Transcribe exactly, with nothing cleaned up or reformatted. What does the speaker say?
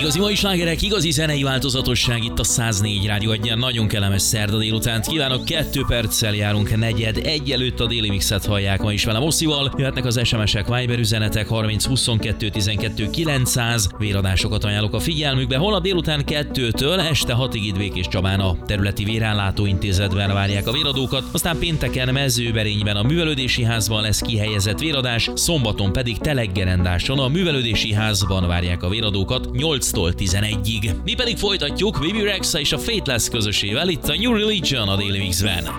Igazi mai slágerek, igazi zenei változatosság itt a száz négy Rádió Egyen. Nagyon kellemes szerda délutánt kívánok, kettő perccel járunk negyed egy előtt, a Déli Mixet hallják ma is velem Osszival. Jöhetnek az es em esek, Viber üzenetek harminc huszonkettő tizenkettő kilencszáz. Véradásokat ajánlok a figyelmükbe. Holnap délután kettőtől este hatig itt Békés Csabán a területi vérellátóintézetben várják a véradókat. Aztán pénteken Mezőberényben a Művelődési Házban lesz kihelyezett véradás, szombaton pedig Teleggerendáson a Művelődési Házban várják a véradókat nyolctól tizenegyig. Mi pedig folytatjuk Bibi Rexha és a Faithless közösével itt a New Religion a Daily Mixben.